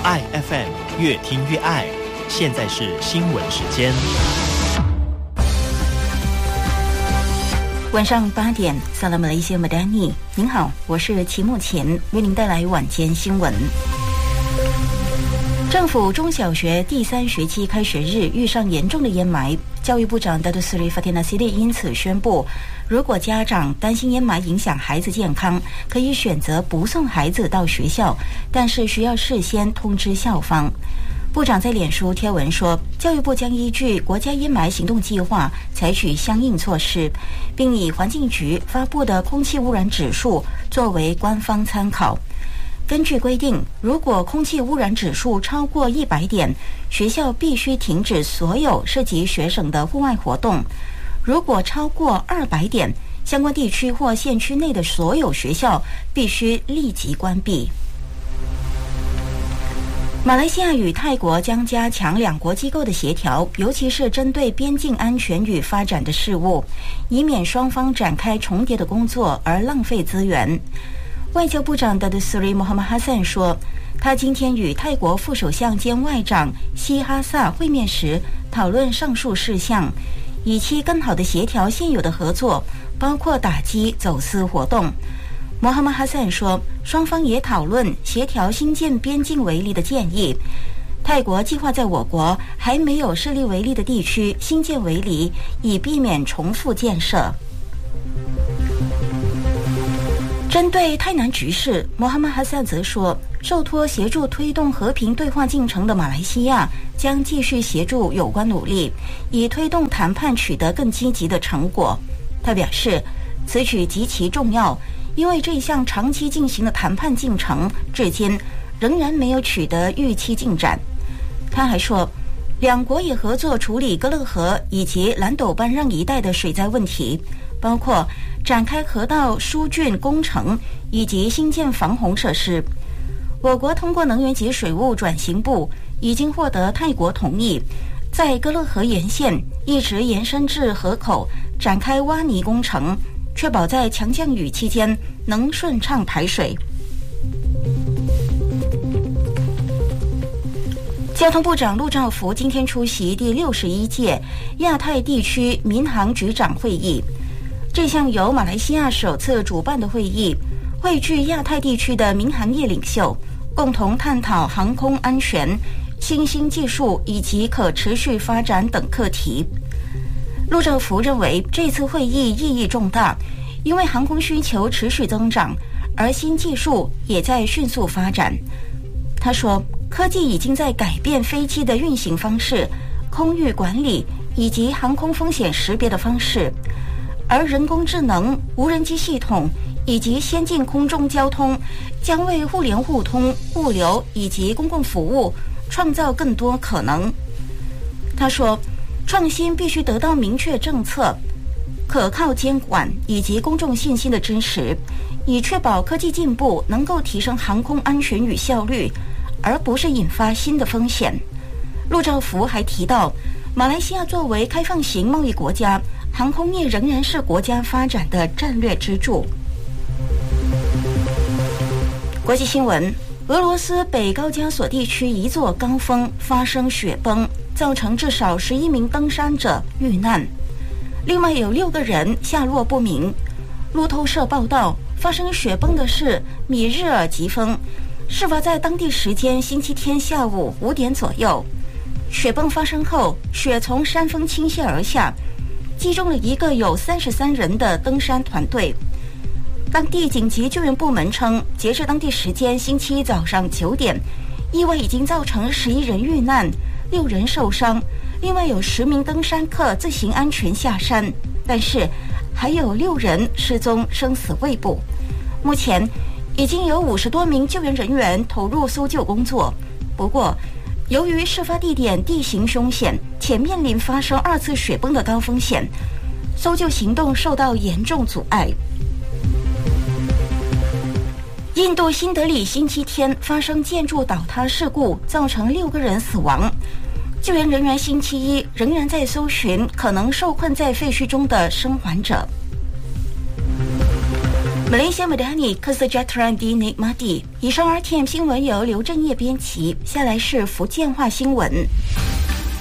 爱 FM 越听越爱。现在是新闻时间。 晚上8点，萨拉马雷西亚马丹尼，您好，我是齐木前，为您带来晚间新闻。政府中小学第3学期开学日遇上严重的烟霾，教育部长 Datuk Seri Fatina Siddiq 因此宣布，如果家长担心烟霾影响孩子健康，可以选择不送孩子到学校，但是需要事先通知校方。部长在脸书贴文说，教育部将依据国家烟霾行动计划采取相应措施，并以环境局发布的空气污染指数作为官方参考。根据规定，如果空气污染指数超过100点，学校必须停止所有涉及学生的户外活动；如果超过200点，相关地区或县区内的所有学校必须立即关闭。马来西亚与泰国将加强两国机构的协调，尤其是针对边境安全与发展的事务，以免双方展开重叠的工作而浪费资源。外交部长 Datuk Seri Mohamad Hassan 说，他今天与泰国副首相兼外长希哈萨会面时讨论上述事项，以期更好地协调现有的合作，包括打击走私活动。莫哈默哈散说，双方也讨论协调新建边境围篱的建议。泰国计划在我国还没有设立围篱的地区新建围篱，以避免重复建设。针对泰南局势，莫哈默哈散则说，受托协助推动和平对话进程的马来西亚将继续协助有关努力，以推动谈判取得更积极的成果。他表示，此举极其重要，因为这一项长期进行的谈判进程至今仍然没有取得预期进展。他还说，两国也合作处理格勒河以及兰斗班让一带的水灾问题，包括展开河道疏浚工程以及新建防洪设施。我国通过能源及水务转型部已经获得泰国同意，在格勒河沿线一直延伸至河口展开挖泥工程，确保在强降雨期间能顺畅排水。交通部长陆兆福今天出席第61届亚太地区民航局长会议。这项由马来西亚首次主办的会议，汇聚亚太地区的民航业领袖，共同探讨航空安全、新兴技术以及可持续发展等课题。陆兆福认为，这次会议意义重大，因为航空需求持续增长，而新技术也在迅速发展。他说，科技已经在改变飞机的运行方式、空域管理以及航空风险识别的方式，而人工智能、无人机系统以及先进空中交通将为互联互通、物流以及公共服务创造更多可能。他说，创新必须得到明确政策、可靠监管以及公众信心的支持，以确保科技进步能够提升航空安全与效率，而不是引发新的风险。陆兆福还提到，马来西亚作为开放型贸易国家，航空业仍然是国家发展的战略支柱。国际新闻，俄罗斯北高加索地区一座高峰发生雪崩，造成至少11名登山者遇难，另外有6个人下落不明。路透社报道，发生雪崩的是米日尔疾风，事发在当地时间星期天下午5点左右。雪崩发生后，雪从山峰倾泻而下，击中了一个有33人的登山团队。当地紧急救援部门称，截至当地时间星期一早上9点，意外已经造成11人遇难，6人受伤，另外有10名登山客自行安全下山，但是还有6人失踪，生死未卜。目前已经有50多名救援人员投入搜救工作，不过由于事发地点地形凶险，且面临发生2次雪崩的高风险，搜救行动受到严重阻碍。印度新德里星期天发生建筑倒塌事故，造成6个人死亡。救援人员星期一仍然在搜寻可能受困在废墟中的生还者。 Malaysia Madani Kesejahteraan dinikmati。以上 RTM 新闻由刘正业编辑，下来是福建话新闻。